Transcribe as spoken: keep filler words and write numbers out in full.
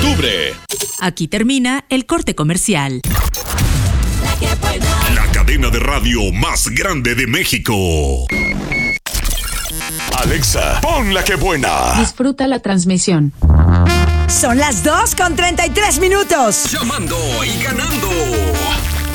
octubre. Aquí termina el corte comercial. La cadena de radio más grande de México. Alexa, pon La Que Buena. Disfruta la transmisión. Son las dos con treinta y tres minutos. Llamando y ganando.